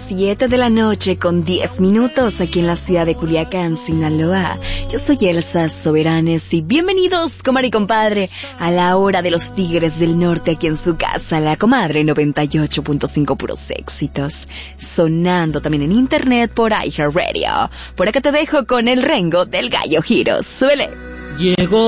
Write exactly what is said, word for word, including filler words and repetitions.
siete de la noche con diez minutos aquí en la ciudad de Culiacán, Sinaloa. Yo soy Elsa Soberanes y bienvenidos, comadre y compadre, a la hora de los Tigres del Norte aquí en su casa, La Comadre noventa y ocho punto cinco, puros éxitos. Sonando también en internet por iHeartRadio. Por acá te dejo con el rengo del Gallo Giro. Suele. Llegó